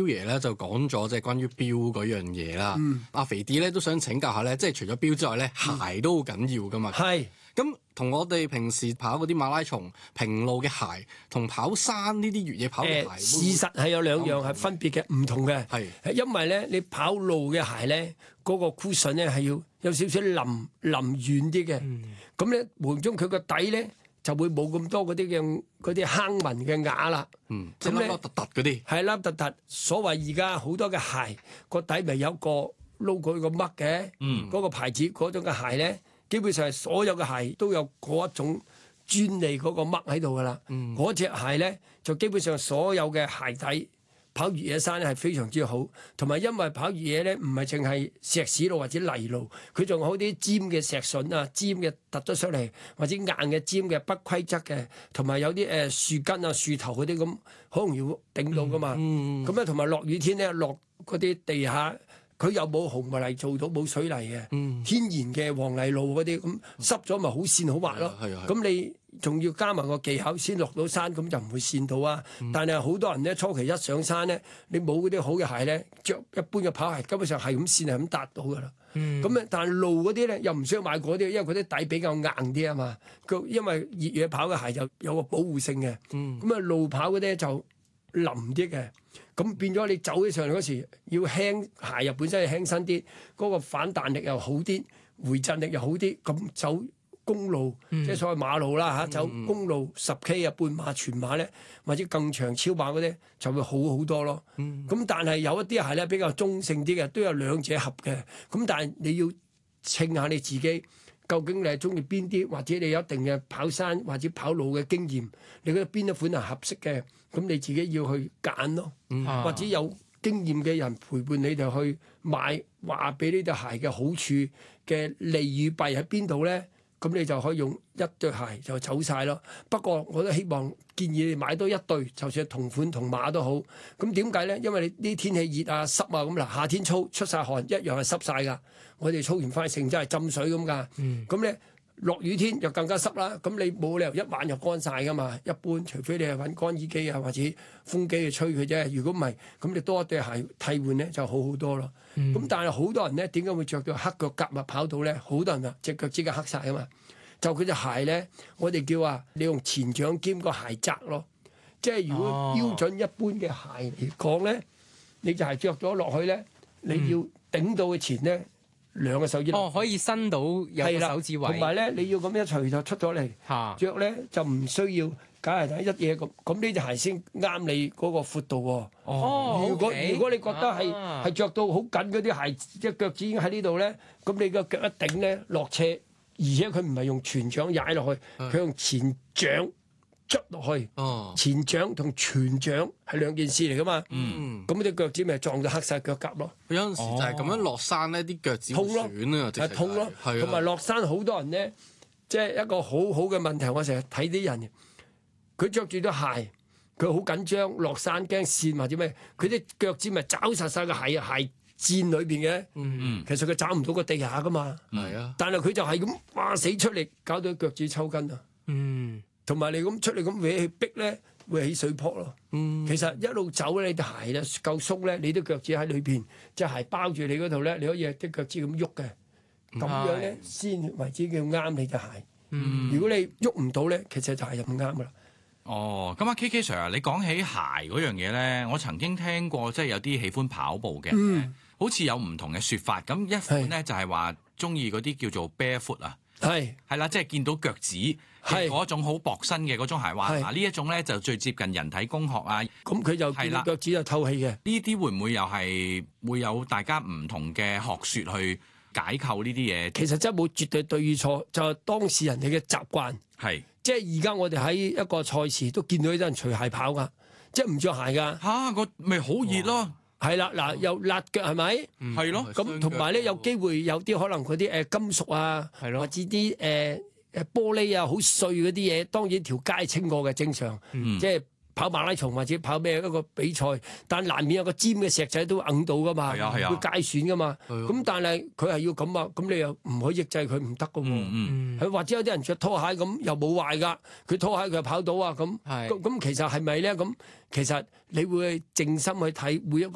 爺咧就講咗即係關於錶嗰樣嘢啦。阿肥啲咧都想請教下咧，即係除咗錶之外咧，鞋都好緊要噶嘛。 係。 咁同我哋平時跑嗰啲馬拉松平路嘅鞋，同跑山呢啲越野跑嘅鞋， 事實係有兩樣係分別嘅，唔同嘅。 係因為咧，你跑路嘅鞋咧，嗰個 cushion 咧係要有少少腍軟啲嘅。咁咧，無形中佢個底咧就會冇咁多嗰啲坑紋嘅瓦啦。 即係凹凹凸凸嗰啲。 係凹凸凸。所謂而家好多嘅鞋個底咪有個 logo 個嘜嘅，嗰個牌子嗰種嘅鞋咧。基本上係所有嘅鞋都有嗰一種專利嗰個嘜喺度噶啦，嗰隻鞋咧就基本上所有嘅鞋底跑越野山咧係非常之好，同埋因為跑越野咧唔係淨係石屎路或者泥路，佢仲有啲尖嘅石筍啊、尖嘅突咗出嚟，或者硬嘅尖嘅不規則嘅，同埋有啲樹根啊、樹頭嗰啲咁，好容易頂到噶嘛。咁咧同埋落雨天咧落嗰啲地下。佢又冇紅泥做到，冇水泥嘅，天然嘅黃泥路嗰啲，咁濕咗咪好跣好滑咯。咁你仲要加埋個技巧先落到山，咁就唔會跣到啊。但係好多人咧初期一上山咧，你冇嗰啲好嘅鞋咧，着一般嘅跑鞋，根本上係咁跣係咁達到噶啦。咁但係路嗰啲咧又唔需要買嗰啲，因為嗰啲底比較硬啲啊嘛。因為越野跑嘅鞋就有個保護性嘅，咁啊路跑嗰啲就腍啲嘅。咁變咗你走起上嚟嗰時要輕，鞋又本身係輕身啲，嗰個反彈力又好啲，回震力又好啲。咁走公路，即係所謂馬路啦嚇，走公路10K啊、半馬、全馬咧，或者更長超馬嗰啲就會好好多咯。咁但係有一啲鞋咧比較中性啲嘅，都有兩者合嘅。咁但係你要稱下你自己，究竟你係中意邊啲，或者你有一定嘅跑山或者跑路嘅經驗，你覺得邊一款係合適嘅？咁你自己要去揀咯，或者有經驗嘅人陪伴你哋去買，話俾呢對鞋嘅好處嘅利與弊喺邊度咧？咁你就可以用一對鞋就走晒咯。不過我都希望建議你買多一對，就算係同款同碼都好。咁點解咧？因為你啲天氣熱啊、濕啊咁嗱，夏天操出晒汗一樣係濕晒㗎。我哋操完翻成真係浸水咁㗎。咁咧。落雨天就更加濕啦，咁你冇理由一晚就乾晒噶嘛。一般除非你係揾乾衣機啊或者風機去吹佢啫。如果唔係，咁你多一對鞋替換咧就好好多咯。咁但係好多人咧點解會着到黑腳甲啊跑到咧？好多人啊隻腳趾甲黑晒啊嘛。就佢隻鞋咧，我哋叫話你用前掌兼個鞋踭咯。即係如果標準一般嘅鞋嚟講咧，你就係着咗落去咧，你要頂到佢前咧。兩個手指可以伸到有個手指位， 同埋咧你要咁一除就出咗嚟，着咧就唔需要假鞋底一嘢咁呢隻鞋先啱你嗰個闊度喎。如果你覺得係着到好緊嗰啲鞋，即係腳趾已經喺呢度咧，咁你個腳一頂咧落斜，而且佢唔係用全掌踩落去，佢用前掌捽落去，前掌同全掌係兩件事嚟噶嘛。咁隻腳趾咪撞到黑晒腳甲咯。 有陣時就係咁樣落山咧，啲腳趾會損啊， 係痛咯。同埋落山好多人咧，即係一個好好嘅問題。我成日睇啲人，佢着住對鞋，佢好緊張，落山驚跣或者咩，佢啲腳趾咪抓實晒個鞋墊裏邊嘅。其實佢抓唔到個地下噶嘛。但係佢就係咁哇死出力，搞到腳趾抽筋啊。同埋你咁出嚟咁搲去逼咧，會起水泡咯。其實一路走咧，你對鞋咧夠鬆咧，你啲腳趾喺裏邊，隻鞋包住你嗰度咧，你可以啲腳趾咁喐嘅。咁樣咧先為之叫啱你隻鞋。如果你喐唔到咧，其實就係唔啱噶啦。 咁阿 KK Sir， 你講起鞋嗰樣嘢咧，我曾經聽過，即係有啲喜歡跑步嘅，好似有唔同嘅説法。咁一款咧就係話中意嗰啲叫做 barefoot 啊。係啦，即係見到腳趾嗰種好薄身嘅嗰種鞋，話嗱呢一種咧就最接近人體工學啊。 咁佢就見到腳趾就透氣嘅。 呢啲會唔會又係會有大家唔同嘅學説去解構呢啲嘢？ 其實真係冇絕對對與錯，就係當事人哋嘅習慣。即係而家我哋喺一個賽事都見到啲人除鞋跑噶，即係唔着鞋㗎。 個咪好熱咯。 係啦，嗱又辣腳係咪？ 係咯。 咁同埋咧有機會有啲可能嗰啲金屬啊，或者啲玻璃啊好碎嗰啲嘢，當然條街清過嘅正常。即係跑馬拉松或者跑咩一個比賽，但難免有個尖嘅石仔都揞到噶嘛，會界損噶嘛。咁但係佢係要咁啊，咁你又唔可以抑制佢唔得噶喎。或者有啲人着拖鞋咁又冇壞噶，佢拖鞋佢又跑到啊咁。咁其實係咪咧？咁其實你會靜心去睇每一個